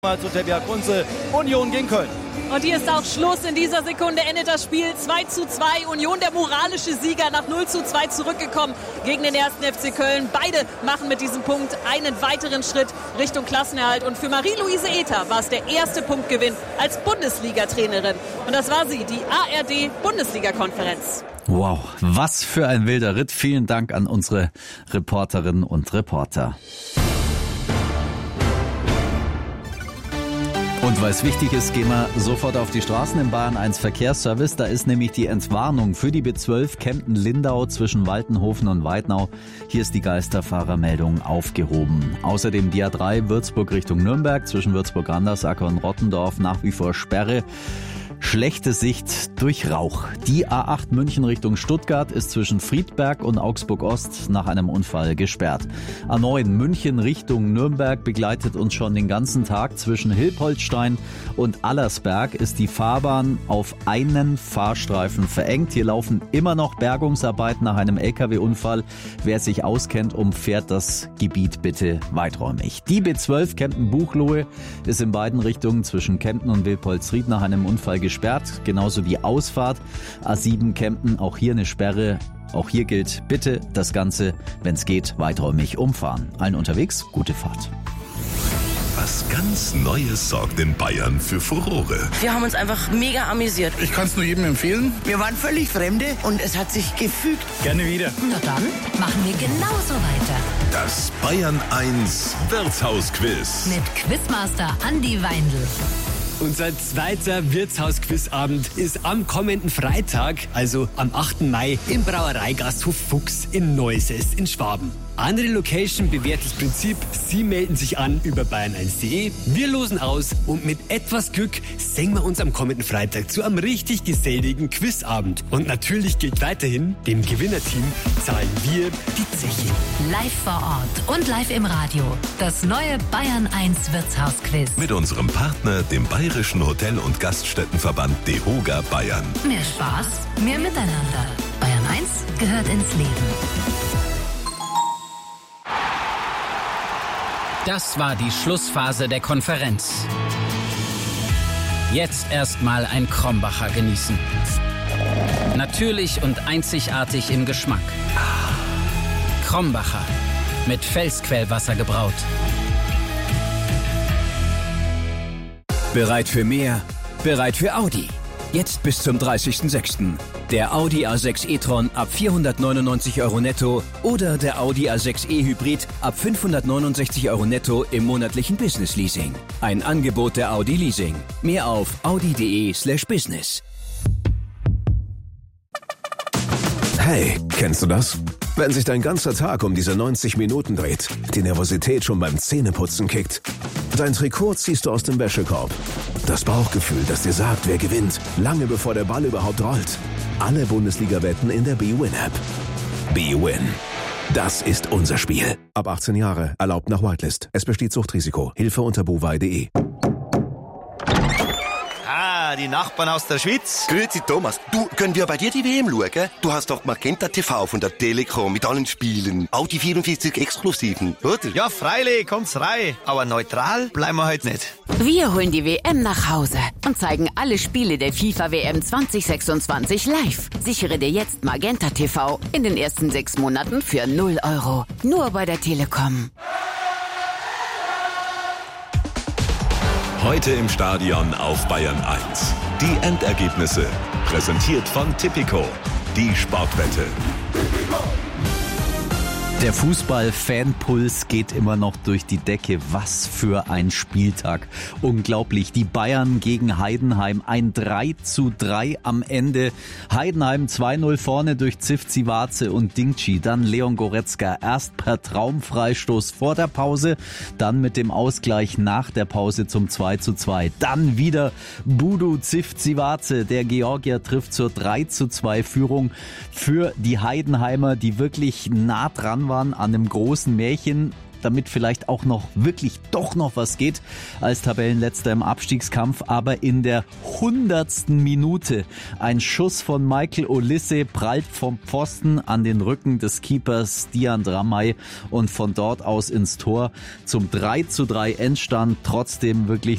Zu Tebja Kunze, Union gegen Köln. Und hier ist auch Schluss. In dieser Sekunde endet das Spiel 2:2. Union, der moralische Sieger, nach 0:2 zurückgekommen gegen den 1. FC Köln. Beide machen mit diesem Punkt einen weiteren Schritt Richtung Klassenerhalt. Und für Marie-Louise Ether war es der erste Punktgewinn als Bundesliga-Trainerin. Und das war sie, die ARD-Bundesliga-Konferenz. Wow, was für ein wilder Ritt. Vielen Dank an unsere Reporterinnen und Reporter. Und weil es wichtig ist, gehen wir sofort auf die Straßen im Bayern 1 Verkehrsservice. Da ist nämlich die Entwarnung für die B12 Kempten-Lindau zwischen Waltenhofen und Weidnau. Hier ist die Geisterfahrermeldung aufgehoben. Außerdem die A3 Würzburg Richtung Nürnberg zwischen Würzburg-Randersacker und Rottendorf nach wie vor Sperre. Schlechte Sicht durch Rauch. Die A8 München Richtung Stuttgart ist zwischen Friedberg und Augsburg-Ost nach einem Unfall gesperrt. A9 München Richtung Nürnberg begleitet uns schon den ganzen Tag. Zwischen Hilpoltstein und Allersberg ist die Fahrbahn auf einen Fahrstreifen verengt. Hier laufen immer noch Bergungsarbeiten nach einem LKW-Unfall. Wer sich auskennt, umfährt das Gebiet bitte weiträumig. Die B12 Kempten-Buchloe ist in beiden Richtungen zwischen Kempten und Wilpolsried nach einem Unfall gesperrt, genauso wie Ausfahrt. A7 Kempten, auch hier eine Sperre. Auch hier gilt, bitte das Ganze, wenn es geht, weiträumig umfahren. Allen unterwegs, gute Fahrt. Was ganz Neues sorgt in Bayern für Furore. Wir haben uns einfach mega amüsiert. Ich kann es nur jedem empfehlen. Wir waren völlig Fremde und es hat sich gefügt. Gerne wieder. Na dann machen wir genauso weiter. Das Bayern 1 Wirtshausquiz. Mit Quizmaster Andi Weindl. Unser zweiter Wirtshausquizabend ist am kommenden Freitag, also am 8. Mai, im Brauereigasthof Fuchs in Neusäß in Schwaben. Andere Location, bewährtes Prinzip, Sie melden sich an über bayern1.de, wir losen aus und mit etwas Glück singen wir uns am kommenden Freitag zu einem richtig geselligen Quizabend. Und natürlich gilt weiterhin, dem Gewinnerteam zahlen wir die Zeche. Live vor Ort und live im Radio. Das neue Bayern 1 Wirtshausquiz. Mit unserem Partner, dem Bayerischen Hotel- und Gaststättenverband DEHOGA Bayern. Mehr Spaß, mehr Miteinander. Bayern 1 gehört ins Leben. Das war die Schlussphase der Konferenz. Jetzt erstmal ein Krombacher genießen. Natürlich und einzigartig im Geschmack. Krombacher, mit Felsquellwasser gebraut. Bereit für mehr? Bereit für Audi. Jetzt bis zum 30.06. Der Audi A6 e-tron ab 499 € netto oder der Audi A6 e-Hybrid ab 569 € netto im monatlichen Business-Leasing. Ein Angebot der Audi Leasing. Mehr auf audi.de/business. Hey, kennst du das? Wenn sich dein ganzer Tag um diese 90 Minuten dreht, die Nervosität schon beim Zähneputzen kickt. Dein Trikot ziehst du aus dem Wäschekorb. Das Bauchgefühl, das dir sagt, wer gewinnt, lange bevor der Ball überhaupt rollt. Alle Bundesliga-Wetten in der BWin-App. BWin. Das ist unser Spiel. Ab 18 Jahre. Erlaubt nach Whitelist. Es besteht Suchtrisiko. Hilfe unter bovai.de. Die Nachbarn aus der Schweiz. Grüezi Thomas. Du, können wir bei dir die WM schauen? Du hast doch Magenta TV von der Telekom mit allen Spielen. Auch die 44 Exklusiven, oder? Ja, freilich, kommt's rein. Aber neutral bleiben wir heute nicht. Wir holen die WM nach Hause und zeigen alle Spiele der FIFA-WM 2026 live. Sichere dir jetzt Magenta TV in den ersten 6 Monaten für 0 €. Nur bei der Telekom. Heute im Stadion auf Bayern 1. Die Endergebnisse. Präsentiert von Tipico. Die Sportwette. Der Fußball-Fanpuls geht immer noch durch die Decke. Was für ein Spieltag. Unglaublich. Die Bayern gegen Heidenheim. Ein 3:3 am Ende. Heidenheim 2:0 vorne durch Zivcivace und Dingci. Dann Leon Goretzka. Erst per Traumfreistoß vor der Pause. Dann mit dem Ausgleich nach der Pause zum 2:2. Dann wieder Budu Zivcivace. Der Georgier trifft zur 3:2 Führung für die Heidenheimer, die wirklich nah dran waren an einem großen Märchen, damit vielleicht auch noch wirklich doch noch was geht als Tabellenletzter im Abstiegskampf. Aber in der 100. Minute ein Schuss von Michael Olise prallt vom Pfosten an den Rücken des Keepers Dian Dramay und von dort aus ins Tor zum 3:3 Endstand. Trotzdem wirklich